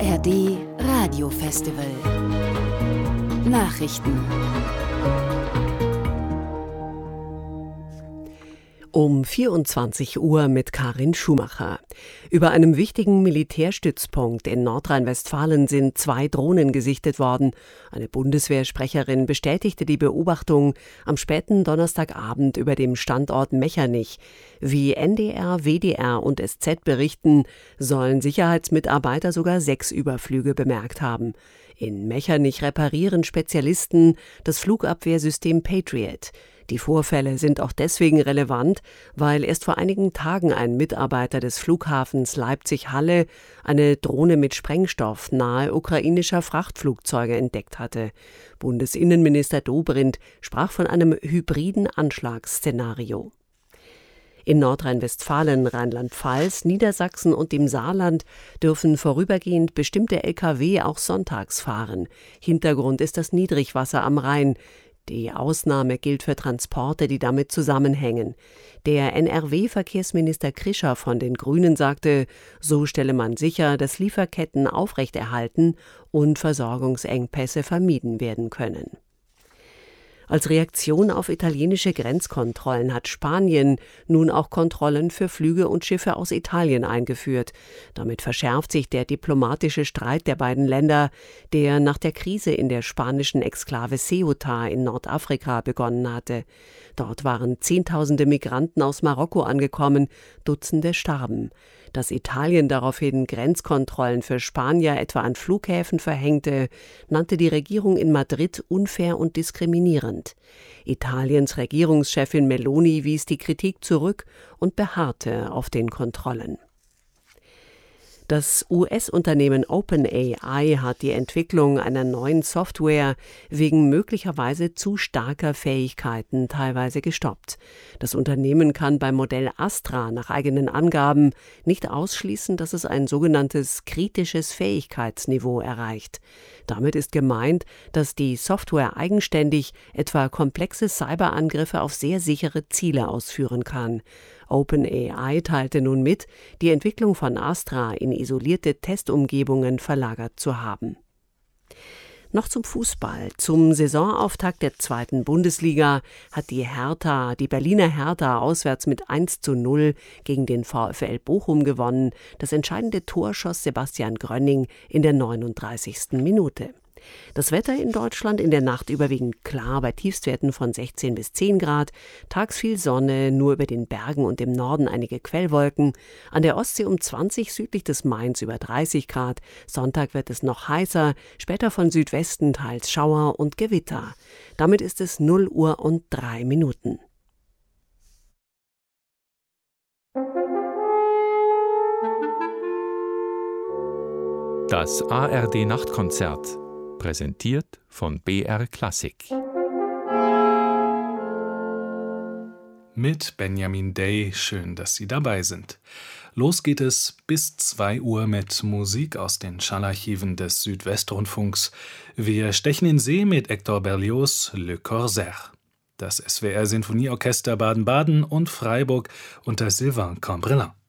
ARD Radiofestival. Nachrichten. Um 24 Uhr mit Karin Schumacher. Über einem wichtigen Militärstützpunkt in Nordrhein-Westfalen sind 2 Drohnen gesichtet worden. Eine Bundeswehrsprecherin bestätigte die Beobachtung am späten Donnerstagabend über dem Standort Mechernich. Wie NDR, WDR und SZ berichten, sollen Sicherheitsmitarbeiter sogar 6 Überflüge bemerkt haben. In Mechernich reparieren Spezialisten das Flugabwehrsystem Patriot. Die Vorfälle sind auch deswegen relevant, weil erst vor einigen Tagen ein Mitarbeiter des Flughafens Leipzig-Halle eine Drohne mit Sprengstoff nahe ukrainischer Frachtflugzeuge entdeckt hatte. Bundesinnenminister Dobrindt sprach von einem hybriden Anschlagsszenario. In Nordrhein-Westfalen, Rheinland-Pfalz, Niedersachsen und dem Saarland dürfen vorübergehend bestimmte Lkw auch sonntags fahren. Hintergrund ist das Niedrigwasser am Rhein. Die Ausnahme gilt für Transporte, die damit zusammenhängen. Der NRW-Verkehrsminister Krischer von den Grünen sagte, so stelle man sicher, dass Lieferketten aufrechterhalten und Versorgungsengpässe vermieden werden können. Als Reaktion auf italienische Grenzkontrollen hat Spanien nun auch Kontrollen für Flüge und Schiffe aus Italien eingeführt. Damit verschärft sich der diplomatische Streit der beiden Länder, der nach der Krise in der spanischen Exklave Ceuta in Nordafrika begonnen hatte. Dort waren Zehntausende Migranten aus Marokko angekommen, Dutzende starben. Dass Italien daraufhin Grenzkontrollen für Spanier etwa an Flughäfen verhängte, nannte die Regierung in Madrid unfair und diskriminierend. Italiens Regierungschefin Meloni wies die Kritik zurück und beharrte auf den Kontrollen. Das US-Unternehmen OpenAI hat die Entwicklung einer neuen Software wegen möglicherweise zu starker Fähigkeiten teilweise gestoppt. Das Unternehmen kann beim Modell Astra nach eigenen Angaben nicht ausschließen, dass es ein sogenanntes kritisches Fähigkeitsniveau erreicht. Damit ist gemeint, dass die Software eigenständig etwa komplexe Cyberangriffe auf sehr sichere Ziele ausführen kann. OpenAI teilte nun mit, die Entwicklung von Astra in isolierte Testumgebungen verlagert zu haben. Noch zum Fußball. Zum Saisonauftakt der 2. Bundesliga hat die Berliner Hertha auswärts mit 1:0 gegen den VfL Bochum gewonnen. Das entscheidende Tor schoss Sebastian Grönning in der 39. Minute. Das Wetter in Deutschland in der Nacht überwiegend klar bei Tiefstwerten von 16 bis 10 Grad. Tags viel Sonne, nur über den Bergen und im Norden einige Quellwolken. An der Ostsee um 20, südlich des Mains über 30 Grad. Sonntag wird es noch heißer, später von Südwesten teils Schauer und Gewitter. Damit ist es 0 Uhr und 3 Minuten. Das ARD-Nachtkonzert. Präsentiert von BR Klassik. Mit Benjamin Day, schön, dass Sie dabei sind. Los geht es bis 2 Uhr mit Musik aus den Schallarchiven des Südwestrundfunks. Wir stechen in See mit Hector Berlioz' Le Corsaire. Das SWR Sinfonieorchester Baden-Baden und Freiburg unter Sylvain Cambrelin.